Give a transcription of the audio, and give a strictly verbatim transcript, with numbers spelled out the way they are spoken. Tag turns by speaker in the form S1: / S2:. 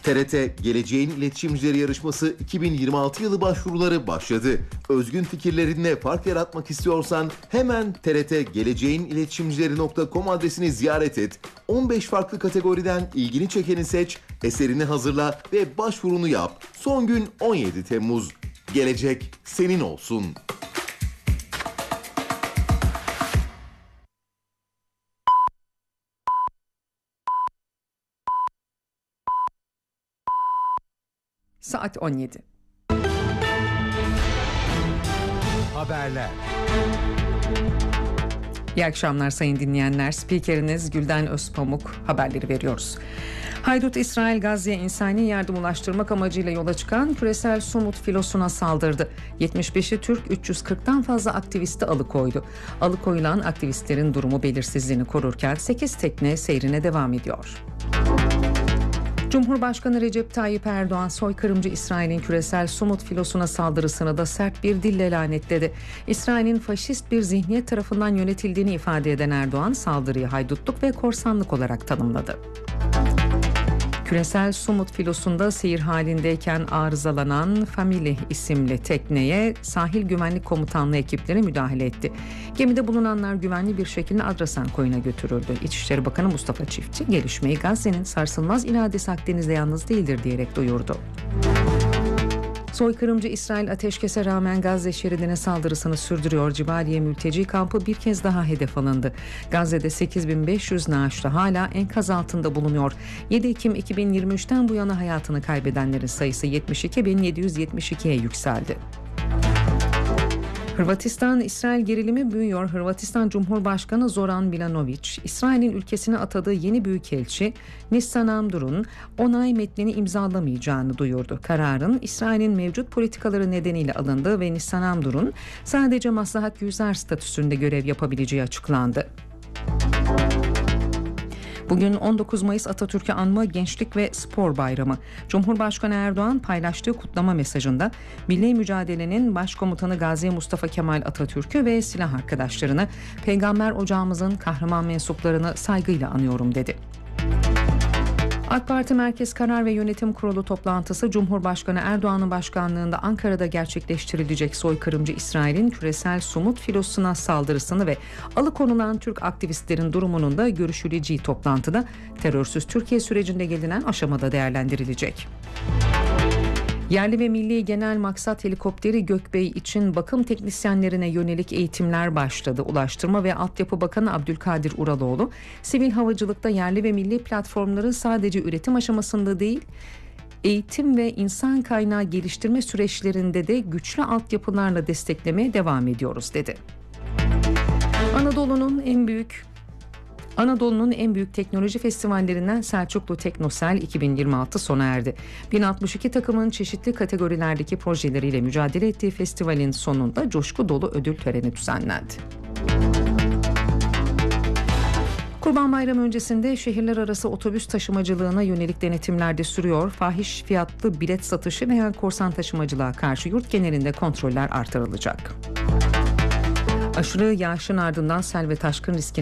S1: T R T Geleceğin İletişimcileri Yarışması iki bin yirmi altı yılı başvuruları başladı. Özgün fikirlerinle fark yaratmak istiyorsan hemen T R T geleceğin iletişimcileri nokta com adresini ziyaret et. on beş farklı kategoriden ilgini çekeni seç, eserini hazırla ve başvurunu yap. Son gün on yedi Temmuz. Gelecek senin olsun.
S2: Saat on yedi.
S3: Haberler.
S2: İyi akşamlar sayın dinleyenler. Spikeriniz Gülden Özpamuk, haberleri veriyoruz. Haydut İsrail Gazze'ye insani yardım ulaştırmak amacıyla yola çıkan küresel Sumut filosuna saldırdı. yetmiş beşi Türk, üç yüz kırktan fazla aktivisti alıkoydu. Alıkoyulan aktivistlerin durumu belirsizliğini korurken sekiz tekne seyrine devam ediyor. Cumhurbaşkanı Recep Tayyip Erdoğan, soykırımcı İsrail'in küresel Sumut filosuna saldırısını da sert bir dille lanetledi. İsrail'in faşist bir zihniyet tarafından yönetildiğini ifade eden Erdoğan, saldırıyı haydutluk ve korsanlık olarak tanımladı. Küresel Sumut filosunda seyir halindeyken arızalanan Family isimli tekneye sahil güvenlik komutanlığı ekipleri müdahale etti. Gemide bulunanlar güvenli bir şekilde Adrasan koyuna götürüldü. İçişleri Bakanı Mustafa Çiftçi, gelişmeyi Gazze'nin sarsılmaz iradesi Akdeniz'de yalnız değildir diyerek duyurdu. Soykırımcı İsrail ateşkese rağmen Gazze şeridine saldırısını sürdürüyor. Cibaliye mülteci kampı bir kez daha hedef alındı. Gazze'de sekiz bin beş yüz naaşlı hala enkaz altında bulunuyor. yedi Ekim iki bin yirmi üçten bu yana hayatını kaybedenlerin sayısı yetmiş iki bin yedi yüz yetmiş ikiye yükseldi. Hırvatistan-İsrail gerilimi büyüyor. Hırvatistan Cumhurbaşkanı Zoran Milanović, İsrail'in ülkesine atadığı yeni büyükelçi Nissan Amdur'un onay metnini imzalamayacağını duyurdu. Kararın İsrail'in mevcut politikaları nedeniyle alındığı ve Nissan Amdur'un sadece maslahat güzar statüsünde görev yapabileceği açıklandı. Bugün on dokuz Mayıs Atatürk'ü anma Gençlik ve Spor Bayramı. Cumhurbaşkanı Erdoğan paylaştığı kutlama mesajında milli mücadelenin başkomutanı Gazi Mustafa Kemal Atatürk'ü ve silah arkadaşlarını, Peygamber ocağımızın kahraman mensuplarını saygıyla anıyorum dedi. AK Parti Merkez Karar ve Yönetim Kurulu toplantısı Cumhurbaşkanı Erdoğan'ın başkanlığında Ankara'da gerçekleştirilecek soykırımcı İsrail'in küresel Sumut filosuna saldırısını ve alıkonulan Türk aktivistlerin durumunun da görüşüleceği toplantıda terörsüz Türkiye sürecinde gelinen aşamada değerlendirilecek. Yerli ve milli genel maksat helikopteri Gökbey için bakım teknisyenlerine yönelik eğitimler başladı. Ulaştırma ve Altyapı Bakanı Abdülkadir Uraloğlu, sivil havacılıkta yerli ve milli platformları sadece üretim aşamasında değil, eğitim ve insan kaynağı geliştirme süreçlerinde de güçlü altyapılarla desteklemeye devam ediyoruz dedi. Anadolu'nun en büyük Anadolu'nun en büyük teknoloji festivallerinden Selçuklu Teknosel iki bin yirmi altı sona erdi. bin altmış iki takımın çeşitli kategorilerdeki projeleriyle mücadele ettiği festivalin sonunda coşku dolu ödül töreni düzenlendi. Kurban Bayramı öncesinde şehirler arası otobüs taşımacılığına yönelik denetimler de sürüyor. Fahiş fiyatlı bilet satışı veya korsan taşımacılığa karşı yurt genelinde kontroller artırılacak. Aşırı yağışın ardından sel ve taşkın riski